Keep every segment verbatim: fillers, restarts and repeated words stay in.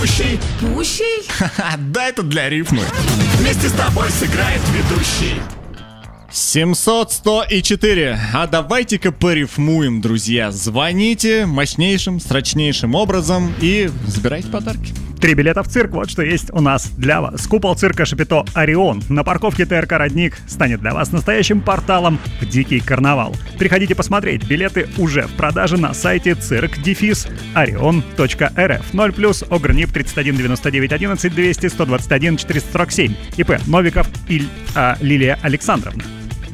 Пущий. Пущий? Да, это для рифмы. Вместе с тобой сыграет ведущий. семьсот сто четыре. А давайте-ка порифмуем, друзья. Звоните мощнейшим, срочнейшим образом и забирайте подарки. Три билета в цирк, вот что есть у нас для вас. Купол цирка Шапито «Орион» на парковке ТРК «Родник» станет для вас настоящим порталом в дикий карнавал. Приходите посмотреть, билеты уже в продаже на сайте цирк орион точка эр эф. ноль плюс ОГРНИП тридцать один девяносто девять одиннадцать двести сто двадцать один четыреста сорок семь. ИП Новиков Иль, а, Лилия Александровна.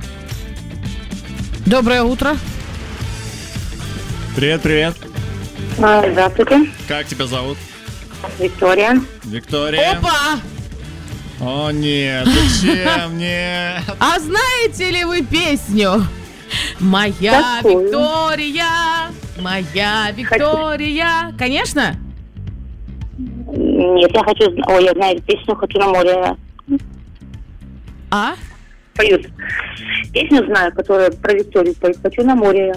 Доброе утро. Привет, привет. Здравствуйте. Как тебя зовут? Виктория. Виктория. Опа! О нет, зачем? Нет. А знаете ли вы песню? Моя Какую? Виктория, моя Виктория. Конечно? Нет, я хочу... зн- Ой, я знаю песню «Хочу на море». А? Поют. Песню знаю, которая про Викторию поет. «Хочу на море».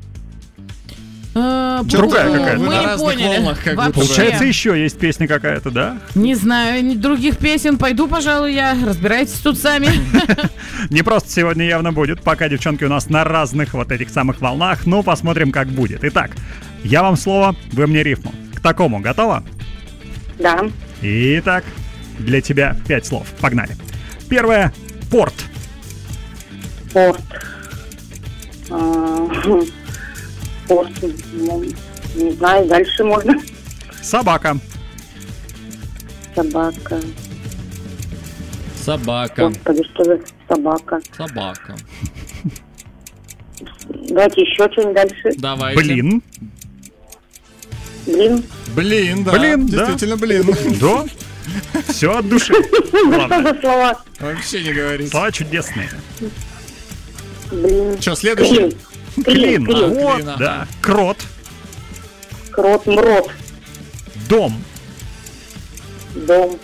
Э, Другая ну, какая-то. Мы На не разных поняли. волнах как будто бы. Вообще. Получается, еще есть песня какая-то, да? Не знаю, ни других песен. Пойду, пожалуй, я. Разбирайтесь тут сами. Не просто сегодня явно будет, пока девчонки у нас на разных вот этих самых волнах. Ну, посмотрим, как будет. Итак, я вам слово, вы мне рифму. К такому готово? Да. Итак, для тебя пять слов. Погнали. Первое. Порт. Порт. А, Порт. Ну, не знаю, дальше можно. Собака. Собака. Собака. Господи, что за собака? Собака. Давайте еще что-нибудь дальше. Давайте. Блин. Блин. Блин, да. Блин, да. Действительно, блин. Да. Все от души. Что Главное. за слова? Вообще не говорите. Слова чудесные. Блин. Что, следующий? Клин. Клин. Клин. Вот, клин, ага. да. Крот. Крот. Мрот. Дом. Дом.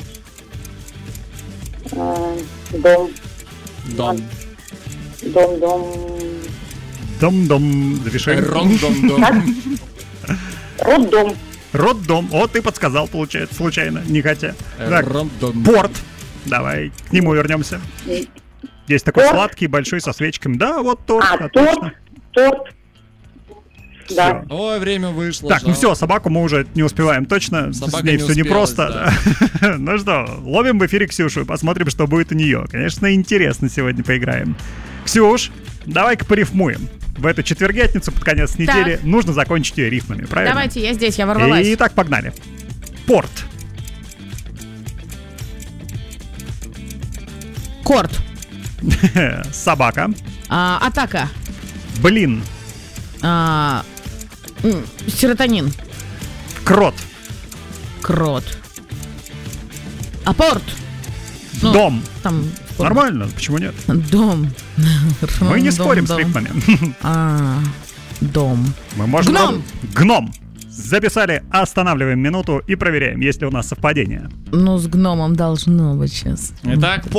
А, Дом. Дом. Дом. Дом. Дом-дом. Завершение. Ром-дом-дом. Роддом. Роддом. О, ты подсказал, получается, случайно, не хотя. Так, Ром-дом. порт. Давай к нему вернемся. Есть такой Торт? сладкий, большой, со свечками. Да, вот торт. А, отлично. торт. Торт. Да. Всё. Ой, время вышло. Так, ну жалко. все, собаку мы уже не успеваем точно. Собака С ней не все успелась, непросто. Да. Ну что, ловим в эфире Ксюшу, посмотрим, что будет у нее. Конечно, интересно сегодня поиграем. Ксюш, давай-ка порифмуем. В эту четвергятницу под конец недели нужно закончить ее рифмами, правильно? Давайте, я здесь, я ворвалась. Итак, погнали. Порт. Корт. Собака. А, атака. Блин. А, м, серотонин. Крот. Крот. Апорт. Ну, Дом. Там. Нормально, почему нет? Дом. Мы не Дом, спорим с дом. рифмами. А, дом. Мы можем... Гном. Гном. Записали, останавливаем минуту и проверяем, есть ли у нас совпадение. Ну, с гномом должно быть сейчас. Итак,